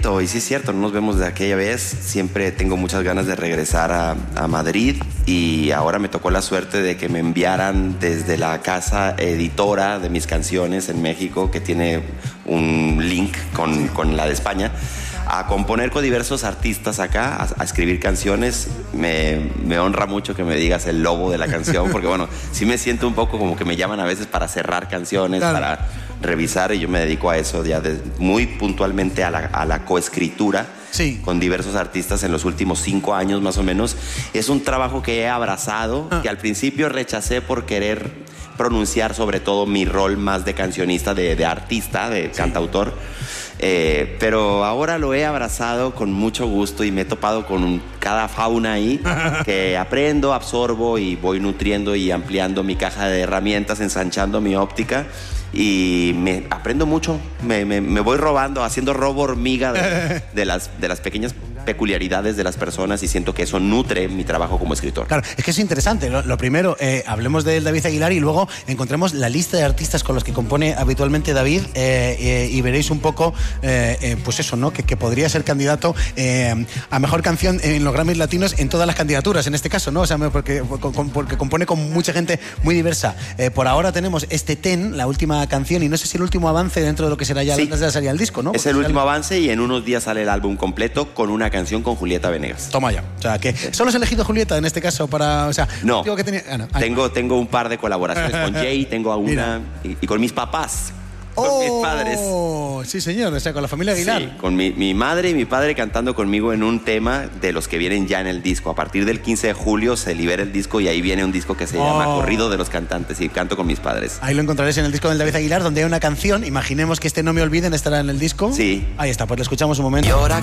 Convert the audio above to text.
poquito, y sí es cierto, no nos vemos de aquella vez. Siempre tengo muchas ganas de regresar a Madrid, y ahora me tocó la suerte de que me enviaran desde la casa editora de mis canciones en México, que tiene un link con la de España, a componer con diversos artistas acá, a escribir canciones. Me honra mucho que me digas el lobo de la canción, porque bueno, sí me siento un poco como que me llaman a veces para cerrar canciones, claro, para revisar, y yo me dedico a eso ya muy puntualmente a la coescritura, sí, con diversos artistas en los últimos 5 años más o menos. Es un trabajo que he abrazado, que al principio rechacé por querer pronunciar sobre todo mi rol más de cancionista, de artista, de cantautor. Pero ahora lo he abrazado con mucho gusto y me he topado con cada fauna ahí que aprendo, absorbo y voy nutriendo y ampliando mi caja de herramientas, ensanchando mi óptica, y me aprendo mucho, me voy robando, haciendo robo hormiga de las pequeñas peculiaridades de las personas, y siento que eso nutre mi trabajo como escritor. Claro, es que es interesante. Lo primero, hablemos de David Aguilar y luego encontremos la lista de artistas con los que compone habitualmente David, y veréis un poco, pues eso, ¿no? Que podría ser candidato a mejor canción en los Grammys Latinos en todas las candidaturas, en este caso, ¿no? O sea, porque compone con mucha gente muy diversa. Por ahora tenemos este Ten, la última canción, y no sé si el último avance dentro de lo que será ya antes de salir al disco, ¿no? Es el último avance, y en unos días sale el álbum completo con una canción con Julieta Venegas. Toma ya. O sea, que ¿solo has elegido Julieta en este caso para...? O sea, no, que tenía... tengo un par de colaboraciones con Jay, tengo una y con mis papás. Con mis padres. Sí, señor, o sea, con la familia Aguilar. Sí, con mi madre y mi padre cantando conmigo en un tema de los que vienen ya en el disco. A partir del 15 de julio se libera el disco, y ahí viene un disco que se llama Corrido de los Cantantes, y canto con mis padres. Ahí lo encontraréis en el disco del David Aguilar, donde hay una canción. Imaginemos que este No me olviden estará en el disco. Sí. Ahí está, pues lo escuchamos un momento. Y ahora